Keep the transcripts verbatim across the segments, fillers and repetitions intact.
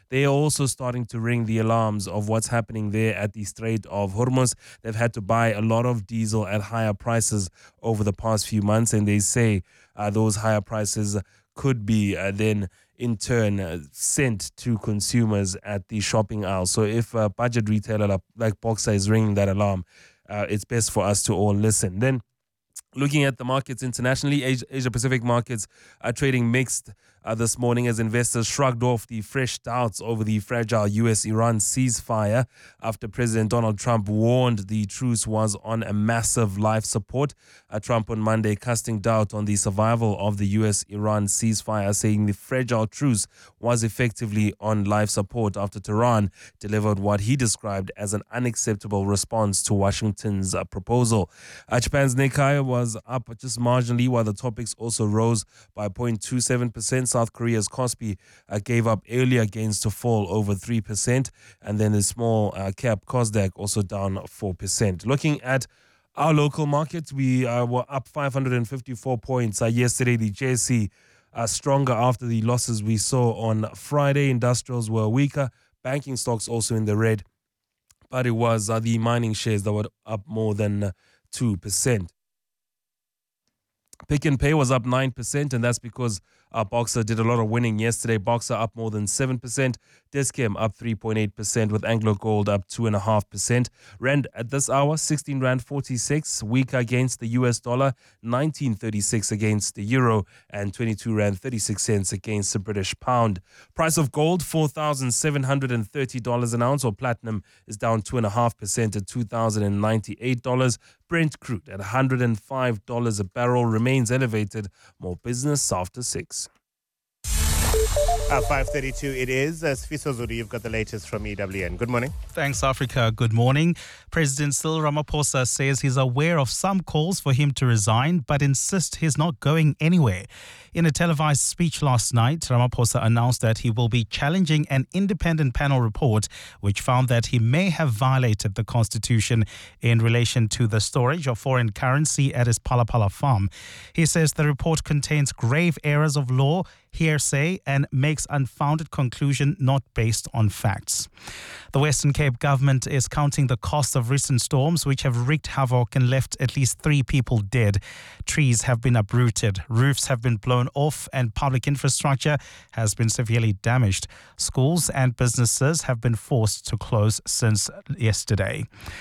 they are also starting to ring the alarms of what's happening there at the Strait of Hormuz. They've had to buy a lot of diesel at higher prices over the past few months, and they say uh, those higher prices could be uh, then in turn uh, sent to consumers at the shopping aisle. So if a budget retailer like Boxer is ringing that alarm, uh, it's best for us to all listen. Then looking at the markets internationally, Asia, Asia Pacific markets are trading mixed uh, this morning as investors shrugged off the fresh doubts over the fragile U S Iran ceasefire after President Donald Trump warned the truce was on a massive life support. Uh, Trump on Monday casting doubt on the survival of the U S Iran ceasefire, saying the fragile truce was effectively on life support after Tehran delivered what he described as an unacceptable response to Washington's uh, proposal. Uh, Japan's Nikkei was up just marginally, while the topics also rose by zero point two seven percent. South Korea's Kospi uh, gave up earlier gains to fall over three percent, and then the small uh, cap Kosdaq also down four percent. Looking at our local markets, we uh, were up five hundred fifty-four points uh, yesterday. The J S E uh, stronger after the losses we saw on Friday. Industrials were weaker. Banking stocks also in the red, but it was uh, the mining shares that were up more than uh, two percent. Pick and Pay was up nine percent, and that's because uh, Boxer did a lot of winning yesterday. Boxer up more than seven percent. Dis-Chem up three point eight percent, with Anglo Gold up two point five percent. Rand at this hour, sixteen rand forty-six, weaker against the U S dollar, nineteen thirty-six against the euro, and twenty-two rand thirty-six cents against the British pound. Price of gold, four thousand seven hundred thirty dollars an ounce, or platinum is down two point five percent at two thousand ninety-eight dollars. Brent crude at one hundred five dollars a barrel remains elevated. More business after six. At five thirty-two it is. Uh, Sifiso Zulu, you've got the latest from E W N. Good morning. Thanks, Africa. Good morning. President Cyril Ramaphosa says he's aware of some calls for him to resign, but insists he's not going anywhere. In a televised speech last night, Ramaphosa announced that he will be challenging an independent panel report which found that he may have violated the constitution in relation to the storage of foreign currency at his Palapala farm. He says the report contains grave errors of law, hearsay, and makes unfounded conclusion not based on facts. The Western Cape government is counting the cost of recent storms which have wreaked havoc and left at least three people dead. Trees have been uprooted, roofs have been blown off, and public infrastructure has been severely damaged. Schools and businesses have been forced to close since yesterday.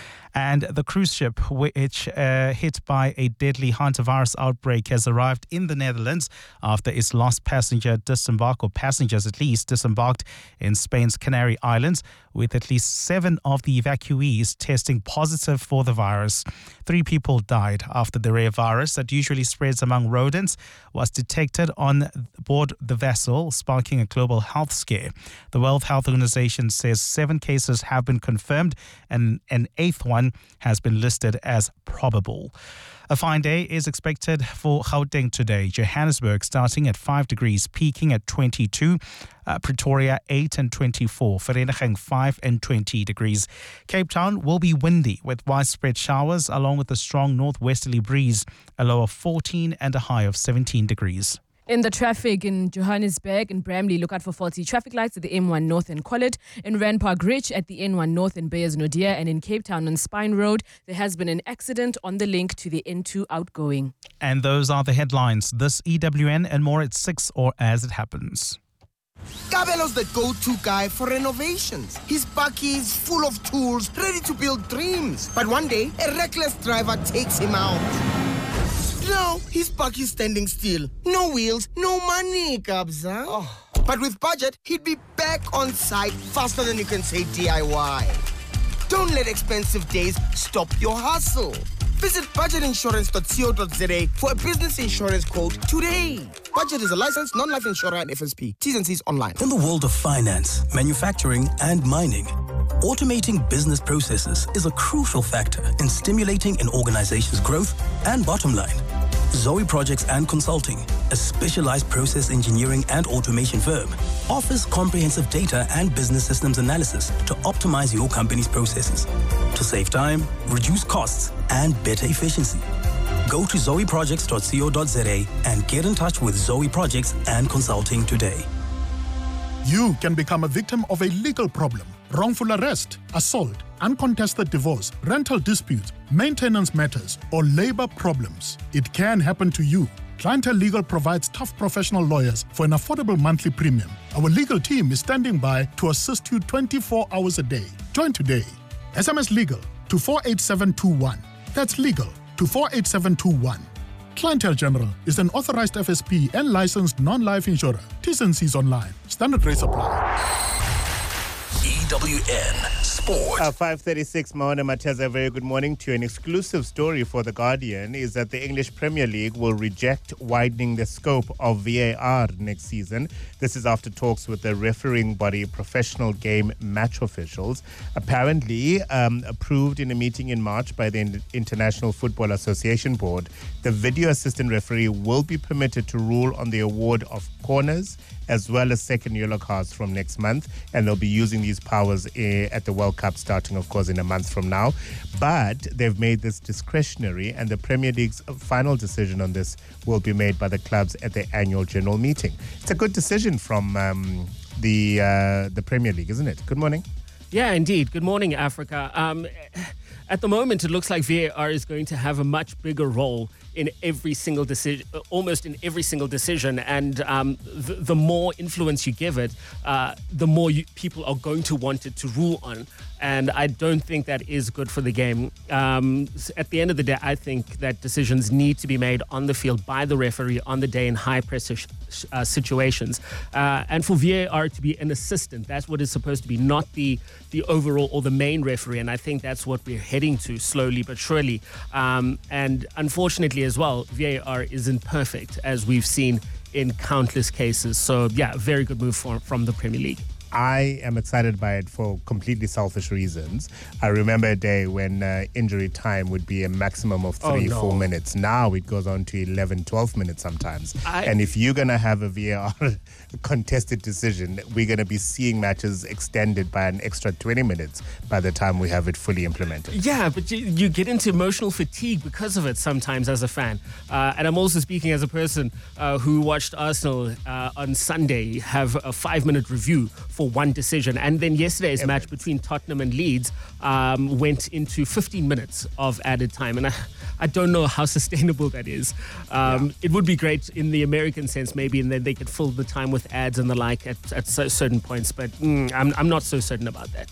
And the cruise ship, which uh, hit by a deadly hantavirus outbreak, has arrived in the Netherlands after its last passenger disembarked, or passengers at least, disembarked in Spain's Canary Islands, with at least seven of the evacuees testing positive for the virus. Three people died after the rare virus that usually spreads among rodents was detected on board the vessel, sparking a global health scare. The World Health Organization says seven cases have been confirmed and an eighth one has been listed as probable. A fine day is expected for Gauteng today. Johannesburg starting at five degrees, peaking at twenty-two. Uh, Pretoria eight and twenty-four. Vereeniging five and twenty degrees. Cape Town will be windy with widespread showers along with a strong northwesterly breeze. A low of fourteen and a high of seventeen degrees. In the traffic in Johannesburg and Bramley, look out for faulty traffic lights at the M one North and Collet. In Rand Park Ridge at the N one North and Beyers Naudé, and in Cape Town on Spine Road, there has been an accident on the link to the N two outgoing. And those are the headlines. This E W N and more at six or as it happens. Kabelo's the go-to guy for renovations. His bakkie is full of tools, ready to build dreams. But one day, a reckless driver takes him out. Now, his bakkie is standing still. No wheels, no money, Kabza. Oh. But with budget, he'd be back on site faster than you can say D I Y. Don't let expensive days stop your hustle. Visit budget insurance dot co dot za for a business insurance quote today. Budget is a licensed non-life insurer and F S P. T's and C's online. In the world of finance, manufacturing, and mining, automating business processes is a crucial factor in stimulating an organization's growth and bottom line. Zoe Projects and Consulting, a specialized process engineering and automation firm, offers comprehensive data and business systems analysis to optimize your company's processes, to save time, reduce costs, and better efficiency. Go to zoe projects dot co dot za and get in touch with Zoe Projects and Consulting today. You can become a victim of a legal problem: wrongful arrest, assault, uncontested divorce, rental disputes, maintenance matters, or labor problems. It can happen to you. Clientele Legal provides tough professional lawyers for an affordable monthly premium. Our legal team is standing by to assist you twenty-four hours a day. Join today. S M S Legal to four eight seven two one. That's legal to four eight seven two one. Clientele General is an authorized F S P and licensed non-life insurer. T's and C's online. Standard rates apply. E W N Sport. Uh, five thirty-six, Maona Mateza, a very good morning to you. An exclusive story for The Guardian is that the English Premier League will reject widening the scope of V A R next season. This is after talks with the refereeing body, Professional Game Match Officials. Apparently, um, approved in a meeting in March by the International Football Association Board, the video assistant referee will be permitted to rule on the award of corners as well as second yellow cards from next month, and they'll be using these powers uh, at the World Cup starting, of course, in a month from now. But they've made this discretionary, and the Premier League's final decision on this will be made by the clubs at their annual general meeting. It's a good decision from um, the uh, the Premier League, isn't it? Good morning. Yeah, indeed. Good morning, Africa. Um, at the moment, it looks like V A R is going to have a much bigger role in every single decision, almost in every single decision. And um, the, the more influence you give it, uh, the more you, people are going to want it to rule on. And I don't think that is good for the game. Um, at the end of the day, I think that decisions need to be made on the field by the referee on the day in high pressure sh- uh, situations. Uh, and for V A R to be an assistant, that's what it's supposed to be, not the, the overall or the main referee. And I think that's what we're heading to slowly but surely. Um, and unfortunately as well, V A R isn't perfect, as we've seen in countless cases. So yeah, very good move for, from the Premier League. I am excited by it for completely selfish reasons. I remember a day when uh, injury time would be a maximum of three, oh, no. four minutes. Now it goes on to eleven, twelve minutes sometimes. I, and if you're going to have a V A R contested decision, we're going to be seeing matches extended by an extra twenty minutes by the time we have it fully implemented. Yeah, but you, you get into emotional fatigue because of it sometimes as a fan. Uh, and I'm also speaking as a person uh, who watched Arsenal uh, on Sunday have a five-minute review for one decision. And then yesterday's Evidence. match between Tottenham and Leeds um, went into fifteen minutes of added time. And I, I don't know how sustainable that is. Um, yeah. It would be great in the American sense, maybe, and then they could fill the time with ads and the like at, at certain points. But mm, I'm, I'm not so certain about that.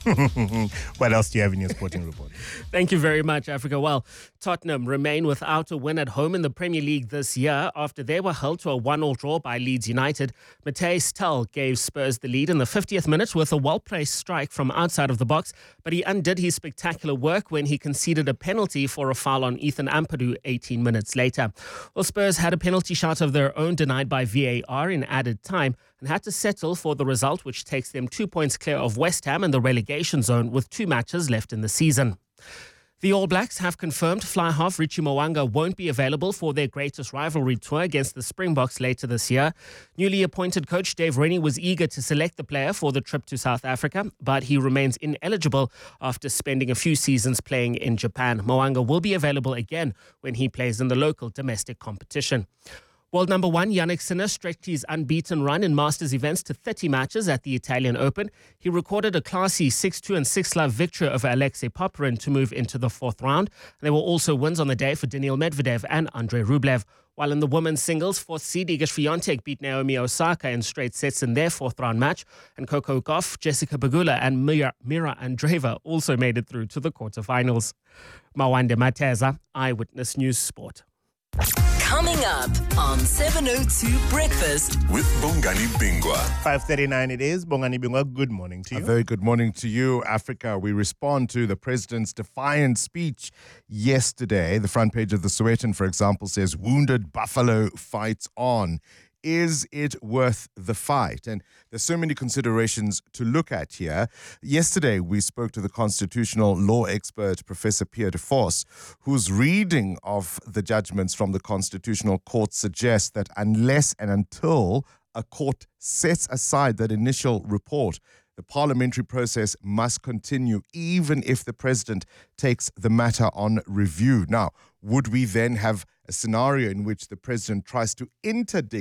What else do you have in your sporting report? Thank you very much, Africa. Well, Tottenham remain without a win at home in the Premier League this year after they were held to a one-all draw by Leeds United. Matthijs Tel gave Spurs the lead in the fiftieth minute with a well-placed strike from outside of the box, but he undid his spectacular work when he conceded a penalty for a foul on Ethan Ampadu eighteen minutes later. Well, Spurs had a penalty shot of their own denied by V A R in added time and had to settle for the result, which takes them two points clear of West Ham in the relegation zone with two matches left in the season. The All Blacks have confirmed fly half Richie Mo'unga won't be available for their greatest rivalry tour against the Springboks later this year. Newly appointed coach Dave Rennie was eager to select the player for the trip to South Africa, but he remains ineligible after spending a few seasons playing in Japan. Mo'unga will be available again when he plays in the local domestic competition. World number one, Yannick Sinner stretched his unbeaten run in Masters events to thirty matches at the Italian Open. He recorded a classy six two and six love victory over Alexei Popyrin to move into the fourth round. There were also wins on the day for Daniil Medvedev and Andrei Rublev. While in the women's singles, fourth seed Iga Swiatek beat Naomi Osaka in straight sets in their fourth round match. And Coco Gauff, Jessica Pegula and Mira, Mira Andreeva also made it through to the quarterfinals. Mawande Mateza, Eyewitness News Sport. Coming up on seven oh two Breakfast with Bongani Bingwa. five thirty-nine it is. Bongani Bingwa, good morning to you. A very good morning to you, Africa. We respond to the president's defiant speech yesterday. The front page of the Sowetan, for example, says, "Wounded buffalo fights on." Is it worth the fight? And there's so many considerations to look at here. Yesterday, we spoke to the constitutional law expert, Professor Pierre de Vos, whose reading of the judgments from the Constitutional Court suggests that unless and until a court sets aside that initial report, the parliamentary process must continue, even if the president takes the matter on review. Now, would we then have a scenario in which the president tries to interdict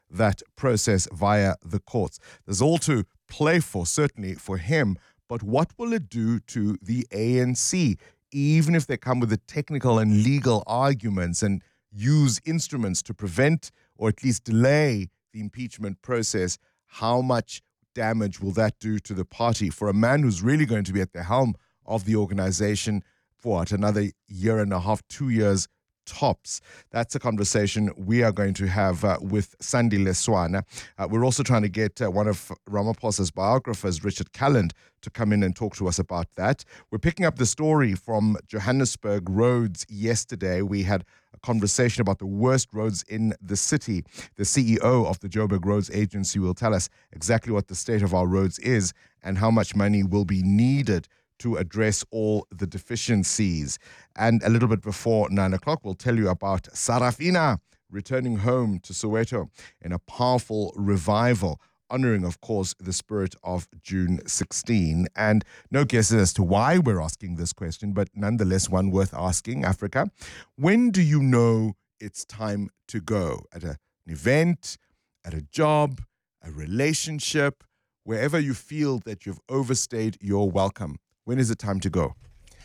that process via the courts. There's all to play for, certainly for him, but what will it do to the A N C, even if they come with the technical and legal arguments and use instruments to prevent or at least delay the impeachment process? How much damage will that do to the party for a man who's really going to be at the helm of the organization for what, another year and a half, two years tops? That's a conversation we are going to have uh, with Sandy Leswana. Uh, we're also trying to get uh, one of Ramaphosa's biographers, Richard Calland, to come in and talk to us about that. We're picking up the story from Johannesburg roads yesterday. We had a conversation about the worst roads in the city. The C E O of the Joburg Roads Agency will tell us exactly what the state of our roads is and how much money will be needed to address all the deficiencies. And a little bit before nine o'clock, we'll tell you about Sarafina returning home to Soweto in a powerful revival, honoring, of course, the spirit of June sixteenth. And no guesses as to why we're asking this question, but nonetheless one worth asking. Africa, when do you know it's time to go? At a, an event, at a job, a relationship, wherever you feel that you've overstayed your welcome? When is it time to go?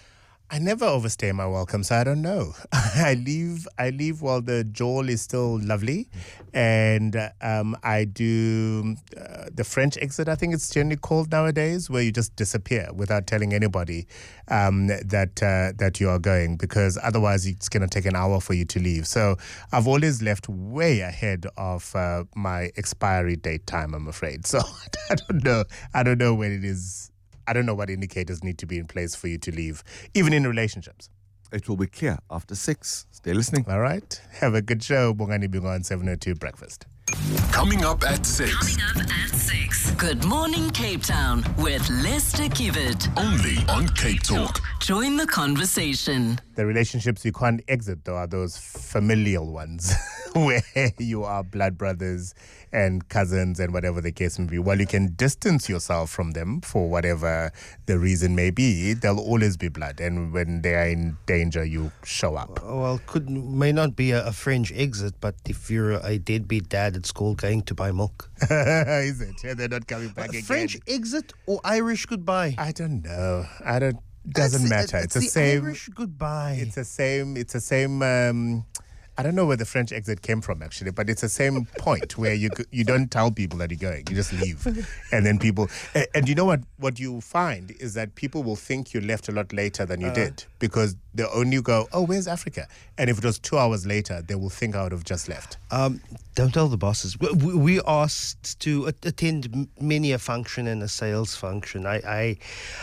I never overstay my welcome, so I don't know. I leave I leave while the jawl is still lovely. And um, I do uh, the French exit, I think it's generally called nowadays, where you just disappear without telling anybody um, that uh, that you are going, because otherwise it's going to take an hour for you to leave. So I've always left way ahead of uh, my expiry date time, I'm afraid. So I don't know. I don't know when it is. I don't know what indicators need to be in place for you to leave, even in relationships. It will be clear after six. Stay listening. All right. Have a good show. Bongani Bingo on seven oh two Breakfast. Coming up at six. Coming up at six. Good morning, Cape Town, with Lester Kivet. Only on Cape Talk. Join the conversation. The relationships you can't exit, though, are those familial ones where you are blood brothers and cousins and whatever the case may be. While you can distance yourself from them for whatever the reason may be, there'll always be blood. And when they are in danger, you show up. Well, could may not be a, a French exit, but if you're a deadbeat dad at school going to buy milk. Is it? And they're not coming back again. French exit or Irish goodbye? I don't know. I don't. Doesn't It's- matter. It's, It's, the, the same. Irish goodbye. It's the same. It's the same. Um, I don't know where the French exit came from actually, but it's the same point where you g- you don't tell people that you're going. You just leave, and then people. And, and you know what? What you find is that people will think you left a lot later than you Uh. did, because they only go, "Oh, where's Africa?" And if it was two hours later, they will think I would have just left. Um, don't tell the bosses. We, we we asked to a- attend m- many a function and a sales function. I, I,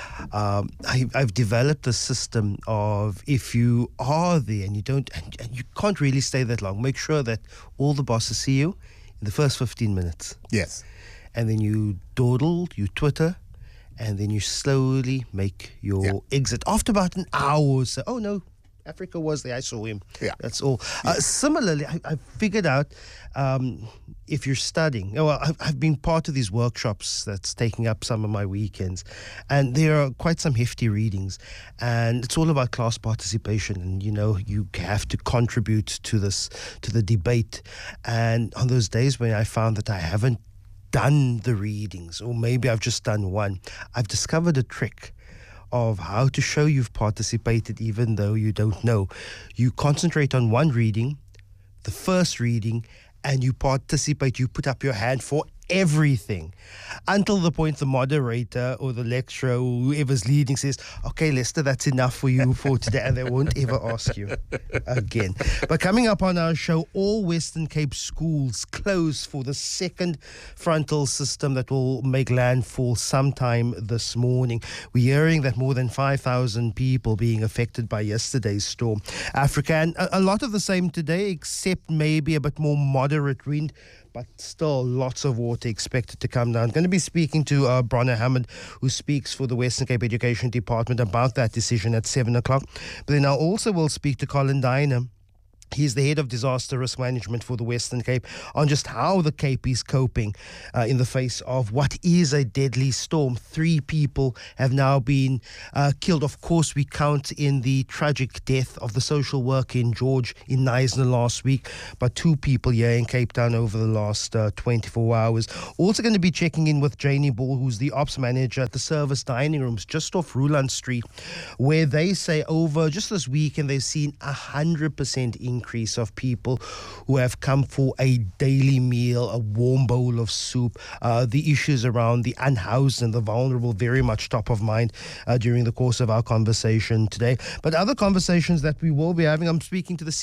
um, I, I've developed a system of if you are there and you don't, and, and you can't really stay that long, make sure that all the bosses see you in the first fifteen minutes. Yes. And then you dawdle, you Twitter, and then you slowly make your Yeah. exit. After about an hour or so, oh no, Africa was there, I saw him. Yeah. That's all. Uh, similarly, I, I figured out um, if you're studying, oh, well, I've, I've been part of these workshops that's taking up some of my weekends, and there are quite some hefty readings, and it's all about class participation, and you know, you have to contribute to this, to the debate. And on those days when I found that I haven't done the readings, or maybe I've just done one, I've discovered a trick of how to show you've participated even though you don't know. You concentrate on one reading, the first reading, and you participate. You put up your hand for everything until the point the moderator or the lecturer or whoever's leading says, okay, Lester, that's enough for you for today, and they won't ever ask you again. But coming up on our show, all Western Cape schools close for the second frontal system that will make landfall sometime this morning. We're hearing that more than five thousand people being affected by yesterday's storm. Africa, and a, a lot of the same today, except maybe a bit more moderate wind, but still lots of water expected to come down. I'm going to be speaking to uh, Bronner Hammond, who speaks for the Western Cape Education Department, about that decision at seven o'clock. But then I also will speak to Colin Diner, He's the head of disaster risk management for the Western Cape, on just how the Cape is coping uh, in the face of what is a deadly storm. Three people have now been uh, killed. Of course, we count in the tragic death of the social worker in George in Knysna last week, but two people here in Cape Town over the last uh, twenty-four hours. Also going to be checking in with Janie Ball, who's the ops manager at the service dining rooms just off Ruland Street, where they say over just this weekend they've seen a one hundred percent increase increase of people who have come for a daily meal, a warm bowl of soup. Uh, the issues around the unhoused and the vulnerable very much top of mind uh, during the course of our conversation today. But other conversations that we will be having, I'm speaking to the